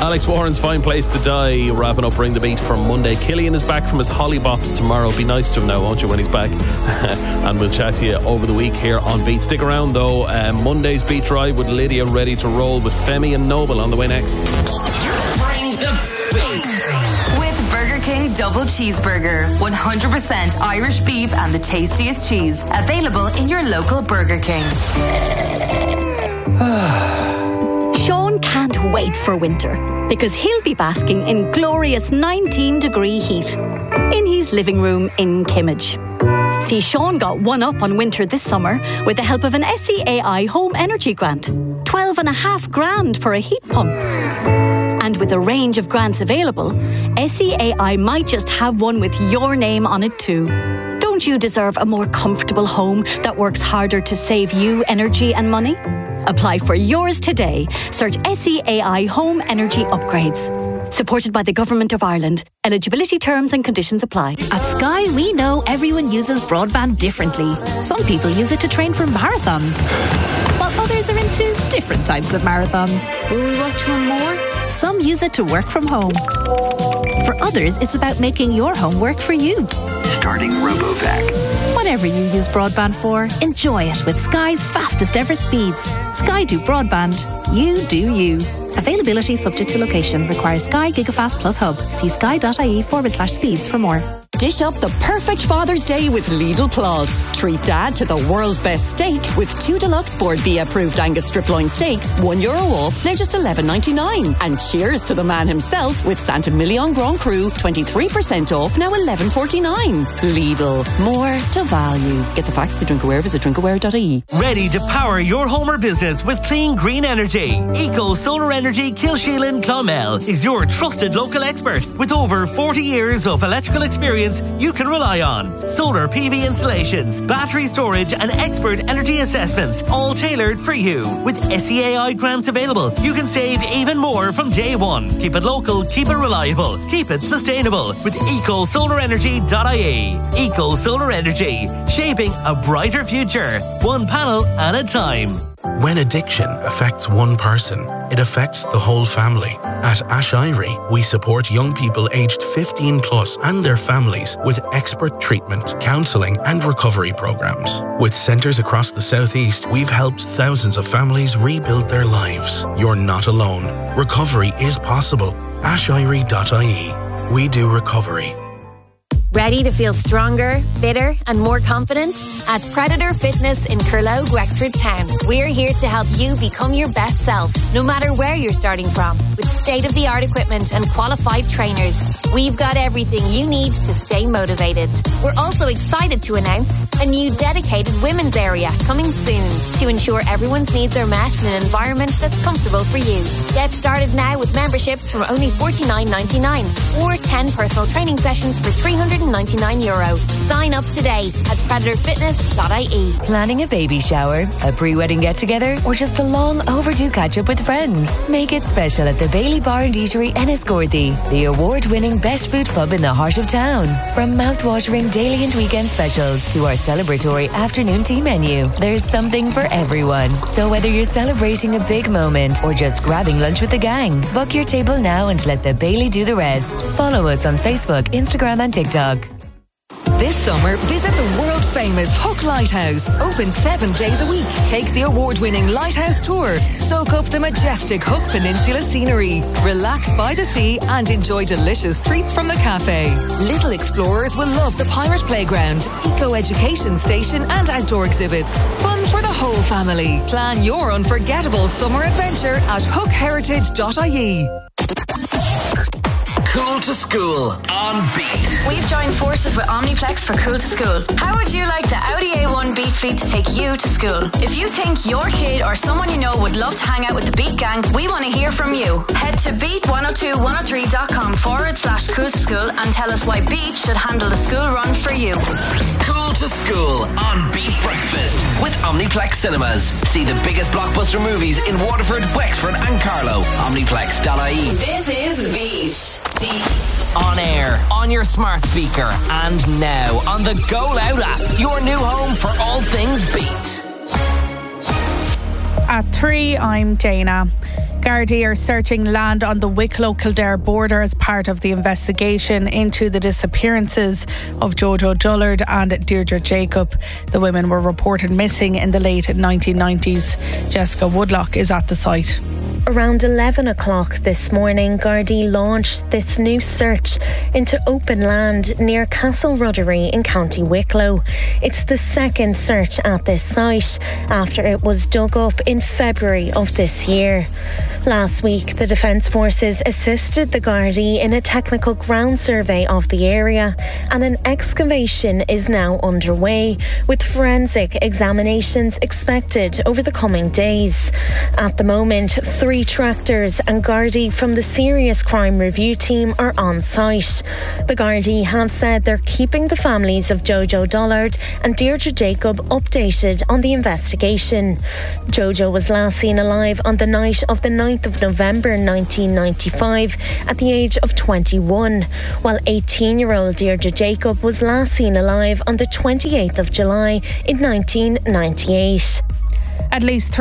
Alex Warren's Fine Place to Die, wrapping up Bring the Beat for Monday. Killian is back from his Holly Bops tomorrow. Be nice to him now, won't you, when he's back? And we'll chat to you over the week here on Beat. Stick around though. Monday's Beat Drive with Lydia ready to roll with Femi and Noble on the way next. Bring the Beat. With Burger King Double Cheeseburger. 100% Irish beef and the tastiest cheese. Available in your local Burger King. Sean can't wait for winter because he'll be basking in glorious 19-degree heat in his living room in Kimmage. See, Sean got one up on winter this summer with the help of an SEAI Home Energy Grant. 12.5 grand for a heat pump. And with a range of grants available, SEAI might just have one with your name on it too. Don't you deserve a more comfortable home that works harder to save you energy and money? Apply for yours today. Search SEAI Home Energy Upgrades. Supported by the Government of Ireland. Eligibility terms and conditions apply. At Sky, we know everyone uses broadband differently. Some people use it to train for marathons, while others are into different types of marathons. Will we watch one more? Some use it to work from home. For others, it's about making your home work for you. Starting RoboVac. Whatever you use broadband for, enjoy it with Sky's fastest ever speeds. Sky do broadband. You do you. Availability subject to location. Requires Sky Gigafast Plus Hub. See sky.ie/speeds for more. Dish up the perfect Father's Day with Lidl Plus. Treat Dad to the world's best steak with 2 deluxe Board B approved Angus strip loin steaks, €1 off, now just $11.99. And cheers to the man himself with Santa Million Grand Cru, 23% off, now $11.49. Lidl, more to value. Get the facts for Drinkaware, visit drinkaware.ie. Ready to power your home or business with clean green energy? Eco Solar Energy Kilsheelan Clonmel is your trusted local expert with over 40 years of electrical experience you can rely on. Solar PV installations, battery storage and expert energy assessments, all tailored for you. With SEAI grants available, you can save even more from day one. Keep it local, keep it reliable, keep it sustainable with ecosolarenergy.ie. Eco Solar Energy, shaping a brighter future, one panel at a time. When addiction affects one person, it affects the whole family. At Ash Irie, we support young people aged 15 plus and their families with expert treatment, counselling and recovery programs. With centres across the southeast, we've helped thousands of families rebuild their lives. You're not alone. Recovery is possible. ashirie.ie. We do recovery. Ready to feel stronger, fitter and more confident? At Predator Fitness in Curlow, Wexford Town, we're here to help you become your best self, no matter where you're starting from. With state-of-the-art equipment and qualified trainers, we've got everything you need to stay motivated. We're also excited to announce a new dedicated women's area coming soon to ensure everyone's needs are met in an environment that's comfortable for you. Get started now with memberships from only $49.99 or 10 personal training sessions for €399. Sign up today at predatorfitness.ie. Planning a baby shower, a pre-wedding get-together, or just a long overdue catch-up with friends? Make it special at the Bailey Bar and Eatery Enniscorthy, the award-winning best food pub in the heart of town. From mouth-watering daily and weekend specials to our celebratory afternoon tea menu, there's something for everyone. So whether you're celebrating a big moment or just grabbing lunch with the gang, book your table now and let the Bailey do the rest. Follow us on Facebook, Instagram and TikTok. This summer, visit the world-famous Hook Lighthouse. Open 7 days a week. Take the award-winning Lighthouse Tour. Soak up the majestic Hook Peninsula scenery. Relax by the sea and enjoy delicious treats from the cafe. Little explorers will love the Pirate Playground, eco-education station and outdoor exhibits. Fun for the whole family. Plan your unforgettable summer adventure at hookheritage.ie. Cool to School on Beat. We've joined forces with Omniplex for Cool to School. How would you like the Audi A1 Beat fleet to take you to school? If you think your kid or someone you know would love to hang out with the Beat gang, we want to hear from you. Head to beat102103.com/cool to school and tell us why Beat should handle the school run for you. Cool to School on Beat Breakfast with Omniplex Cinemas. See the biggest blockbuster movies in Waterford, Wexford and Carlow. Omniplex.ie. This is Beat. On air, on your smart speaker, and now on the Go Loud app, your new home for all things Beat. At 3, I'm Dana. Gardaí are searching land on the Wicklow-Kildare border as part of the investigation into the disappearances of Jojo Dullard and Deirdre Jacob. The women were reported missing in the late 1990s. Jessica Woodlock is at the site. Around 11 o'clock this morning, Gardaí launched this new search into open land near Castle Ruddery in County Wicklow. It's the second search at this site after it was dug up in February of this year. Last week, the Defence Forces assisted the Gardaí in a technical ground survey of the area, and an excavation is now underway, with forensic examinations expected over the coming days. At the moment, 3 tractors and Gardaí from the Serious Crime Review team are on site. The Gardaí have said they're keeping the families of Jojo Dullard and Deirdre Jacob updated on the investigation. Jojo was last seen alive on the night of the 9th of November 1995 at the age of 21, while 18-year-old Deirdre Jacob was last seen alive on the 28th of July in 1998. At least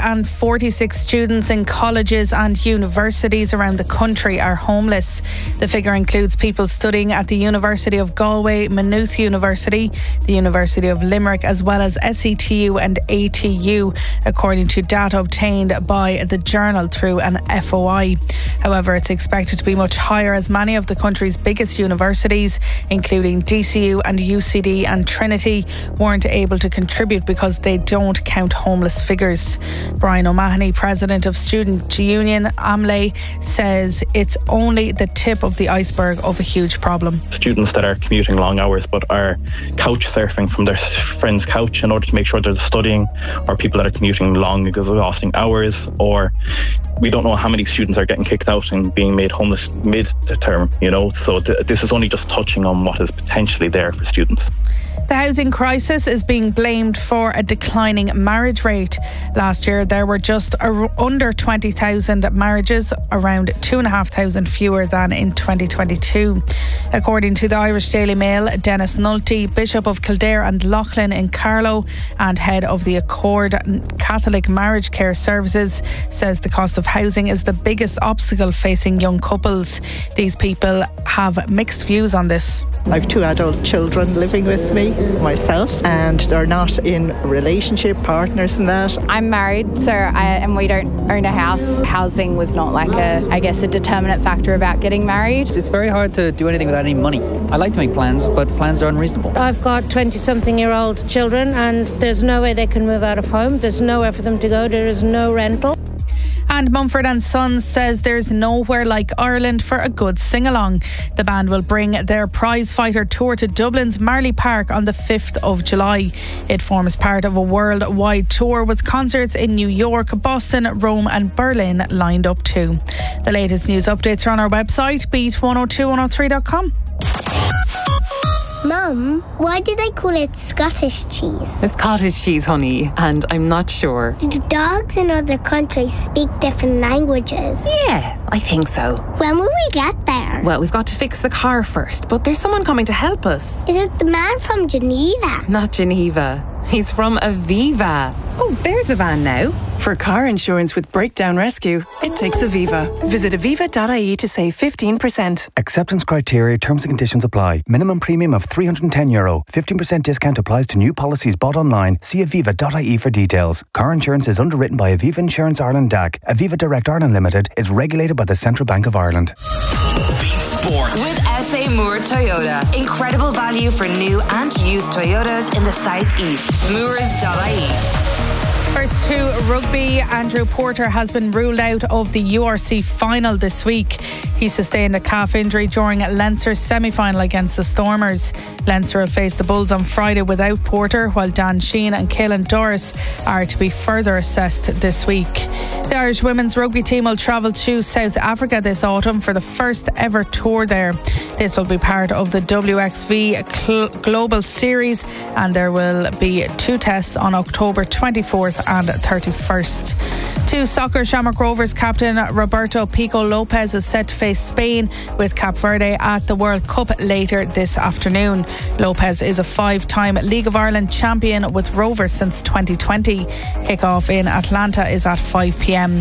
346 students in colleges and universities around the country are homeless. The figure includes people studying at the University of Galway, Maynooth University, the University of Limerick, as well as SETU and ATU, according to data obtained by the Journal through an FOI. However, it's expected to be much higher as many of the country's biggest universities, including DCU and UCD and Trinity, weren't able to contribute because they don't count homeless figures. Brian O'Mahony, president of Student Union AMLE, says it's only the tip of the iceberg of a huge problem. Students that are commuting long hours but are couch surfing from their friend's couch in order to make sure they're studying, or people that are commuting long, exhausting hours, or we don't know how many students are getting kicked out and being made homeless mid-term, so this is only just touching on what is potentially there for students. The housing crisis is being blamed for a declining marriage rate. Last year, there were just under 20,000 marriages, around 2,500 fewer than in 2022. According to the Irish Daily Mail, Dennis Nulty, Bishop of Kildare and Loughlin in Carlow and head of the Accord Catholic Marriage Care Services, says the cost of housing is the biggest obstacle facing young couples. These people have mixed views on this. I have 2 adult children living with me, myself, and they're not in relationship partners and that. I'm married, and we don't own a house. Housing was not like a determinant factor about getting married. It's very hard to do anything without any money. I like to make plans, but plans are unreasonable. I've got 20-something-year-old children, and there's no way they can move out of home. There's nowhere for them to go. There is no rental. And Mumford & Sons says there's nowhere like Ireland for a good sing-along. The band will bring their prize fighter tour to Dublin's Marley Park on the 5th of July. It forms part of a worldwide tour with concerts in New York, Boston, Rome and Berlin lined up too. The latest news updates are on our website, beat102103.com. Mum, why do they call it Scottish cheese? It's cottage cheese, honey, and I'm not sure. Do dogs in other countries speak different languages? Yeah, I think so. When will we get there? Well, we've got to fix the car first, but there's someone coming to help us. Is it the man from Geneva? Not Geneva. He's from Aviva. Oh, there's the van now. For car insurance with Breakdown Rescue, it takes Aviva. Visit aviva.ie to save 15%. Acceptance criteria, terms and conditions apply. Minimum premium of €310. 15% discount applies to new policies bought online. See aviva.ie for details. Car insurance is underwritten by Aviva Insurance Ireland DAC. Aviva Direct Ireland Limited is regulated by the Central Bank of Ireland. Sport. With SA Moore Toyota. Incredible value for new and used Toyotas in the southeast. Moores.ie. First to rugby, Andrew Porter has been ruled out of the URC final this week. He sustained a calf injury during Leinster's semi-final against the Stormers. Leinster will face the Bulls on Friday without Porter, while Dan Sheehan and Caelan Doris are to be further assessed this week. The Irish women's rugby team will travel to South Africa this autumn for the first ever tour there. This will be part of the WXV Global Series, and there will be 2 tests on October 24th and 31st. To soccer, Shamrock Rovers captain Roberto Pico Lopez is set to face Spain with Cape Verde at the World Cup later this afternoon. Lopez is a 5-time League of Ireland champion with Rovers since 2020. Kick-off in Atlanta is at 5 p.m.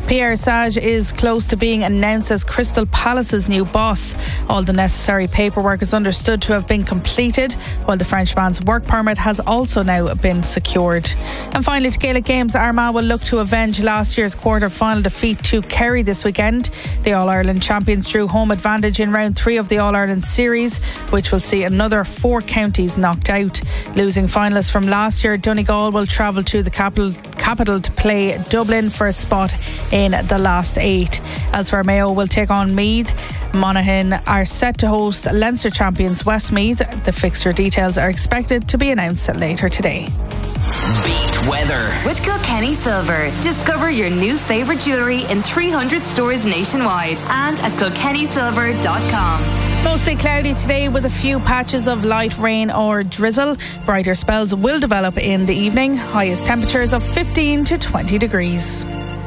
Pierre Sage is close to being announced as Crystal Palace's new boss. All the necessary paperwork is understood to have been completed, while the Frenchman's work permit has also now been secured. And finally, to Gaelic Games, Armagh will look to avenge last year's quarter-final defeat to Kerry this weekend. The All-Ireland champions drew home advantage in round 3 of the All-Ireland series, which will see another 4 counties knocked out. Losing finalists from last year, Donegal will travel to the capital to play Dublin for a spot in the last 8. Elsewhere, Mayo will take on Meath. Monaghan are set to host Leinster champions Westmeath. The fixture details are expected to be announced later today. Beat weather with Kilkenny Silver. Discover your new favourite jewellery in 300 stores nationwide and at kilkennysilver.com. Mostly cloudy today with a few patches of light rain or drizzle. Brighter spells will develop in the evening. Highest temperatures of 15 to 20 degrees.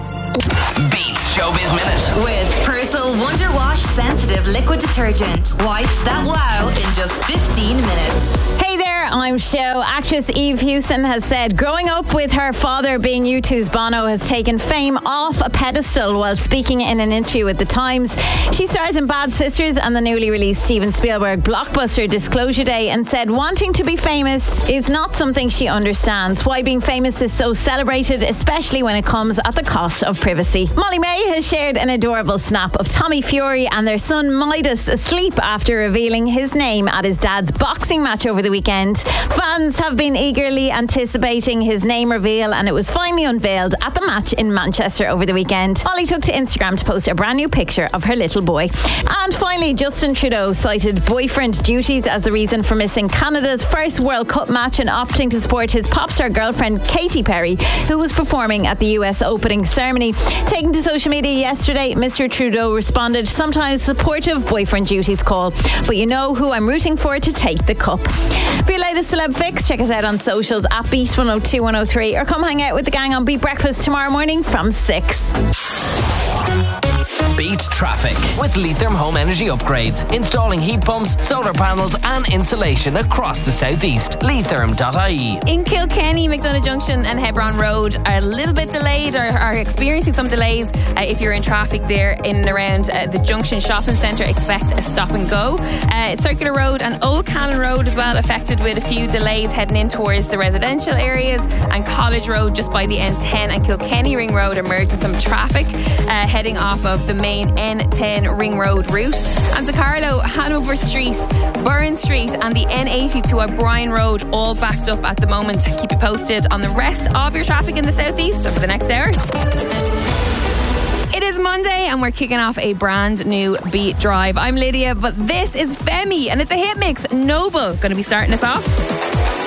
Beats Showbiz Minute with Persil Wonder Wash Sensitive Liquid Detergent. Whites that wow in just 15 minutes. Hey there, I'm Show. Actress Eve Hewson has said growing up with her father being U2's Bono has taken fame off a pedestal while speaking in an interview with The Times. She stars in Bad Sisters and the newly released Steven Spielberg blockbuster Disclosure Day and said wanting to be famous is not something she understands. Why being famous is so celebrated, especially when it comes at the cost of privacy. Molly May has shared an adorable snap of Tommy Fury and their son Midas asleep after revealing his name at his dad's boxing match over the weekend. Fans have been eagerly anticipating his name reveal, and it was finally unveiled at the match in Manchester over the weekend. Molly took to Instagram to post a brand new picture of her little boy. And finally, Justin Trudeau cited boyfriend duties as the reason for missing Canada's first World Cup match and opting to support his pop star girlfriend Katy Perry, who was performing at the US opening ceremony. Taking to social media yesterday, Mr. Trudeau responded, "Sometimes supportive boyfriend duties call, but you know who I'm rooting for to take the cup." For your latest celeb fix, check us out on socials at Beat102103 or come hang out with the gang on Beat Breakfast tomorrow morning from 6. Beat traffic with Leitrim Home Energy Upgrades. Installing heat pumps, solar panels and insulation across the southeast. Leitrim.ie. In Kilkenny, McDonough Junction and Hebron Road are a little bit delayed or are experiencing some delays. If you're in traffic there in and around the Junction Shopping Centre, expect a stop and go. Circular Road and Old Cannon Road as well affected with a few delays heading in towards the residential areas, and College Road just by the N10 and Kilkenny Ring Road emerging some traffic heading off of the main N10 Ring Road route. And to Carlow, Hanover Street, Burren Street and the N80 to O'Brien Road all backed up at the moment. Keep you posted on the rest of your traffic in the southeast over the next hour. It is Monday and we're kicking off a brand new Beat Drive. I'm Lydia, but this is Femi and it's a hit mix. Noble going to be starting us off.